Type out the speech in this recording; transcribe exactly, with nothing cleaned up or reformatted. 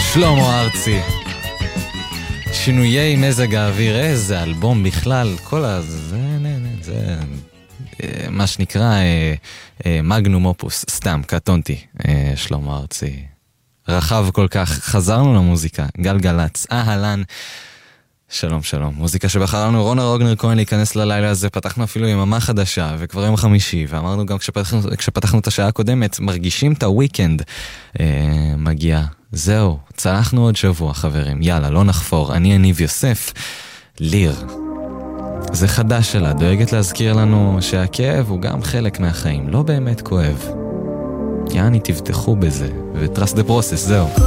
שלמה ארצי. שינויי מזג האוויר, איזה אלבום בכלל, כל הזה, זה, זה, זה מה שנקרא מגנום אופוס, סתם, קטונתי, שלמה ארצי. רחב כל כך, חזרנו למוזיקה, גלגלץ, אהלן, שלום שלום, מוזיקה שבחרנו רונה רוגנר כהן להיכנס ללילה הזה, פתחנו אפילו יממה חדשה, וכבר יום חמישי, ואמרנו גם כשפתחנו, כשפתחנו את השעה הקודמת, מרגישים את הוויקנד, אה, מגיע, זהו, צלחנו עוד שבוע חברים, יאללה, לא נחפור, אני יניב יוסף, ליר, זה חדש שלה, דואגת להזכיר לנו שהכאב הוא גם חלק מהחיים, לא באמת כואב, יעני תבטחו בזה, וטרס דה פרוסס, זהו.